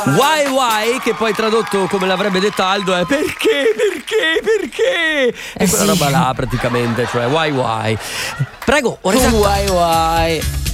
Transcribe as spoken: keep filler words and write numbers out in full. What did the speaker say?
Why why, che poi tradotto come l'avrebbe detto Aldo è perché, perché, perché? E Eh quella sì. roba là praticamente, cioè why why. Prego, Oresa. Why why?